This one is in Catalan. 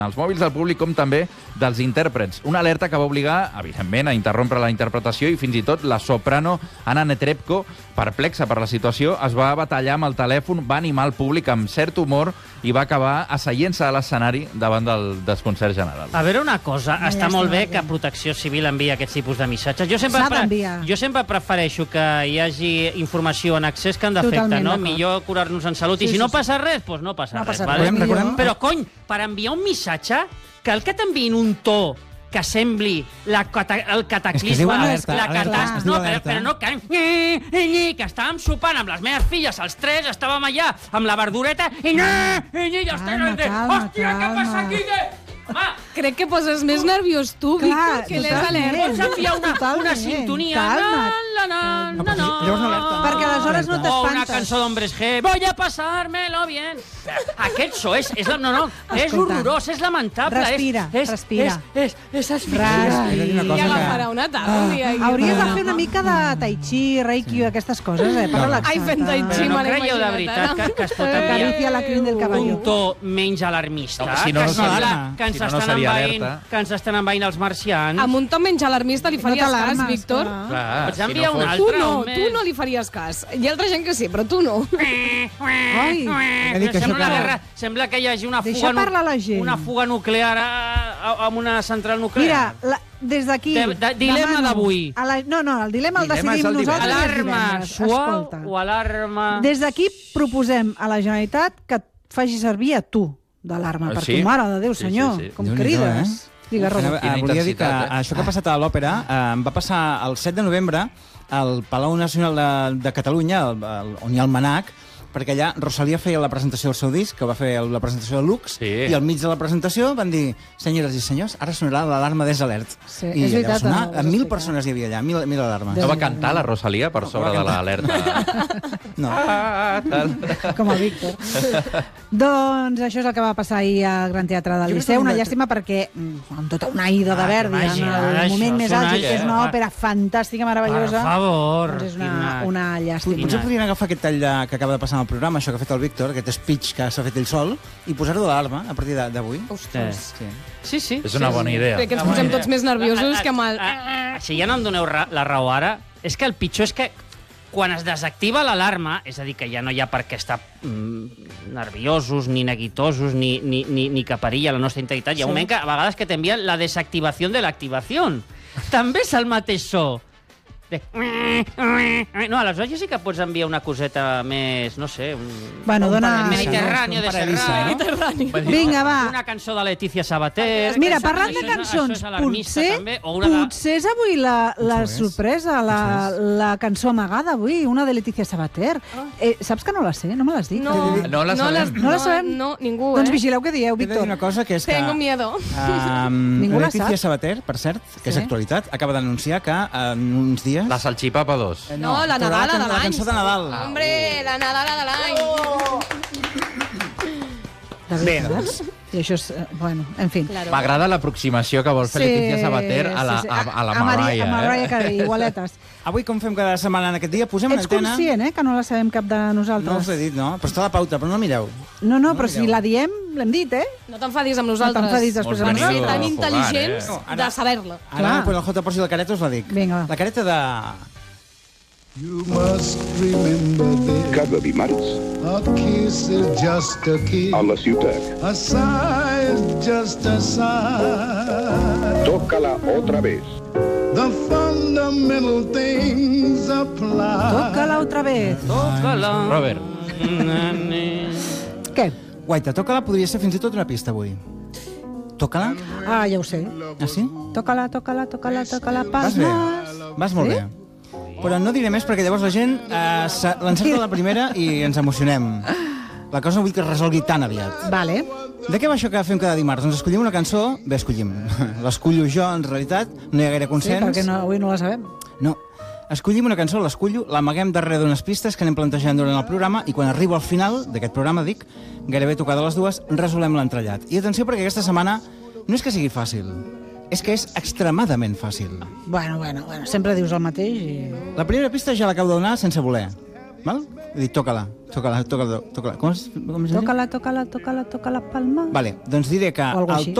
els mòbils del públic com també dels intèrprets. Una alerta que va obligar, evidentment, a interrompre la interpretació i fins i tot la soprano Anna Netrebko, perplexa per la situació, es va batallar amb el telèfon, va animar el públic amb cert humor i va acabar asseient-se a l'escenari davant del desconcert general. A veure una cosa, està molt bé que Protecció Civil envia aquests tipus de missatges. Jo sempre prefereixo que hi hagi informació en accés que en defecte, no? Millor curar-nos en salut. I si no passa res, doncs no passa res. Però, cony, per enviar un missatge, cal que t'enviïn un to que sembli el cataclisme, però no que estàvem sopant amb les meves filles, els tres, estàvem allà amb la verdureta i els tres, hòstia, què passa aquí? Crec que poses més nerviós tu, Víctor, que les alertes. Pots enviar una sintonia? Perquè aleshores no t'espantes. O una cançó d'Hombres G. Voy a pasármelo bien. Aquest so és horrorós, és lamentable. Respira. És aspira. I agafarà una tarda. Hauries de fer una mica de tai chi, reiki, aquestes coses, per relaxar-te. Ai, fent tai chi, no creieu de veritat que es pot Acaricia la crin del caballó. Un to menys alarmista, si no, no seria que ens estan envaint els marcians. Amb un to menys alarmista li faries cas, Víctor? Pots enviar un altre? Tu no li faries cas. Hi ha altra gent que sí, però tu no. Sembla que hi hagi una fuga nuclear amb una central nuclear. Mira, des d'aquí... Dilema d'avui. No, el dilema el decidim nosaltres. Alarma suau o alarma... Des d'aquí proposem a la Generalitat que et faci servir a tu d'alarma, per tu, mare de Déu, senyor, com crides. Digues, Robert. Volia dir que això que ha passat a l'òpera em va passar el 7 de novembre al Palau Nacional de Catalunya, on hi ha el MNAC, perquè allà Rosalía feia la presentació del seu disc, que va fer la presentació de Lux, i al mig de la presentació van dir, senyores i senyors, ara sonarà l'alarma d'Alert. I allà va sonar, 1.000 persones hi havia allà, 1.000 alarmes. No va cantar la Rosalía per sobre de l'alerta? No. Com el Víctor. Doncs això és el que va passar ahir al Gran Teatre del Liceu. Una llàstima perquè, amb tota una ida de Verdi, en el moment més àlgid, que és una òpera fantàstica, meravellosa, doncs és una llàstima. Potser podrien agafar aquest tall que acaba de passar al programa, això que ha fet el Víctor, aquest speech que s'ha fet ell sol, i posar-ho de l'alarma a partir d'avui. Ostres. Sí. És una bona idea. Crec que ens posem tots més nerviosos que amb el... Si ja no em doneu la raó ara, és que el pitjor és que quan es desactiva l'alarma, és a dir, que ja no hi ha per què estar nerviosos, ni neguitosos, ni que perilla la nostra integritat, hi ha un moment que a vegades que t'envien la desactivació de l'activació. També és el mateix so. No, aleshores ja sí que pots enviar una coseta més, no sé... Mediterráneo, de Serrat. Vinga, va. Una cançó de Letícia Sabater. Mira, parlant de cançons, potser és avui la sorpresa, la cançó amagada avui, una de Letícia Sabater. Saps que no la sé? No me l'has dit? No la sabem. No, ningú, Doncs vigileu què dieu, Víctor. He de dir una cosa, que és que... Tengo miedo. Letícia Sabater, per cert, que és actualitat, acaba d'anunciar que en uns dies... La Salchipapa 2. No, la Nadala de l'any. La cançó de Nadal. Hombre, la Nadala de l'any. Bé, i això és... Bueno, en fi. M'agrada l'aproximació que vol fer Letícia Sabater a la Mariah. A Mariah Carey, igualetes. Avui, com fem cada setmana en aquest dia, posem una Ets antena... conscient, que no la sabem cap de nosaltres? No us he dit, no? Però està a la pauta, però no mireu. No, però si la diem, l'hem dit, No t'enfadis amb nosaltres. No t'enfadis després amb nosaltres. Tan intel·ligents de saber-la. Ara, quan el Jota posi la careta, us la dic. Vinga, va. La careta de... You must remember this. Cada dimarts A kiss is just a kiss. a la ciutat. A sigh is just a sigh. Tócala otra vez. The fundamental things apply. Toca-la otra vez. Robert. Què? Guaita, Toca-la podria ser fins i tot una pista avui. Toca-la? Ah, ja ho sé. Ah, sí? Toca-la, pas bé. más. Vas molt bé. Però no diré més perquè llavors la gent l'encerta a la primera i ens emocionem. La cosa no vull que es resolgui tan aviat. Vale. De què va això que fem cada dimarts? Doncs escollim una cançó... Bé, escollim. L'escullo jo, en realitat. No hi ha gaire consens. Sí, perquè avui no la sabem. No. Escollim una cançó, l'escullo, l'amaguem darrere d'unes pistes que anem plantejant durant el programa i quan arribo al final d'aquest programa, dic, gairebé tocada les dues, resolem l'entrellat. I atenció perquè aquesta setmana no és que sigui fàcil, és que és extremadament fàcil. Bueno, sempre dius el mateix i... La primera pista ja l'acabo de donar sense voler. Val? He dit, toca-la. Com es diu? Toca la palma. Vale, doncs diré que O algo el així.